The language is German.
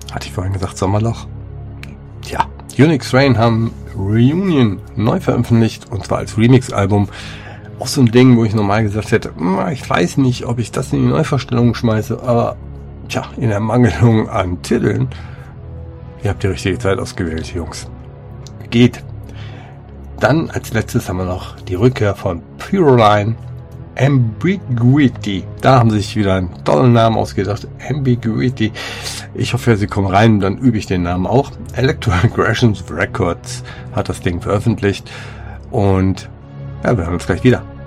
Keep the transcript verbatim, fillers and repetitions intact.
Hatte ich vorhin gesagt, Sommerloch? Ja, Unix Rain haben Reunion neu veröffentlicht und zwar als Remix-Album. Auch so ein Ding, wo ich normal gesagt hätte, ich weiß nicht, ob ich das in die Neuverstellung schmeiße, aber tja, in Ermangelung an Titeln, ihr habt die richtige Zeit ausgewählt, Jungs. Geht. Dann als letztes haben wir noch die Rückkehr von Pyroline, Ambiguity. Da haben sie sich wieder einen tollen Namen ausgedacht. Ambiguity. Ich hoffe, sie kommen rein, dann übe ich den Namen auch. Electro Aggressions Records hat das Ding veröffentlicht. Und ja, wir hören uns gleich wieder.